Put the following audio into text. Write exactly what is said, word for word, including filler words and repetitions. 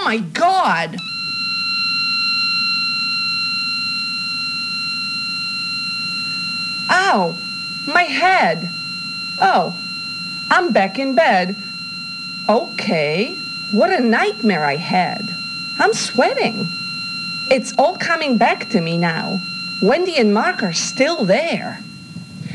Oh my God! Ow! My head! Oh, I'm back in bed. Okay, what a nightmare I had. I'm sweating. It's all coming back to me now. Wendy and Mark are still there.